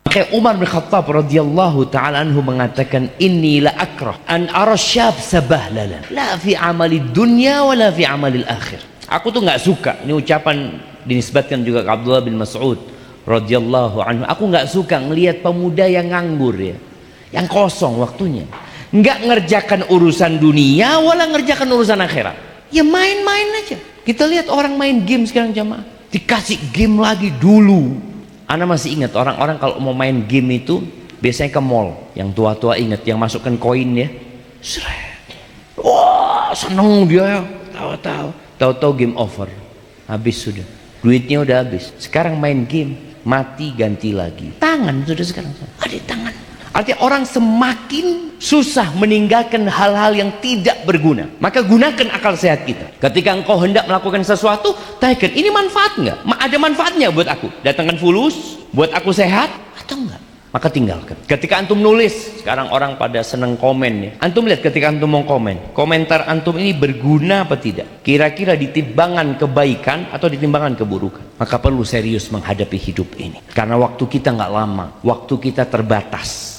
Maka Umar bin Khattab radhiyallahu ta'ala anhu mengatakan, inni la akrah an ara syab sabahlalan la fi amali dunya wa la fi amali akhir. Aku tuh nggak suka, ini ucapan dinisbatkan juga ke Abdullah bin Mas'ud radhiyallahu anhu, aku nggak suka ngelihat pemuda yang nganggur ya, yang kosong waktunya, nggak ngerjakan urusan dunia wala ngerjakan urusan akhirat, ya main-main aja. Kita lihat orang main game sekarang jamaah, dikasih game lagi. Dulu Ana masih ingat orang-orang kalau mau main game itu biasanya ke mall, yang tua-tua ingat, yang masukkan koin ya, seret, wah seneng dia, tahu-tahu game over, habis sudah, duitnya udah habis. Sekarang main game, mati ganti lagi, tangan sudah sekarang ada tangan. Artinya orang semakin susah meninggalkan hal-hal yang tidak berguna. Maka gunakan akal sehat kita. Ketika engkau hendak melakukan sesuatu, tanyakan, ini manfaat nggak? Ada manfaatnya buat aku? Datangkan fulus buat aku sehat atau enggak? Maka tinggalkan. Ketika antum nulis, sekarang orang pada seneng komen ya. Antum lihat ketika antum mau komen, komentar antum ini berguna apa tidak? Kira-kira ditimbangan kebaikan atau ditimbangan keburukan? Maka perlu serius menghadapi hidup ini. Karena waktu kita nggak lama, waktu kita terbatas.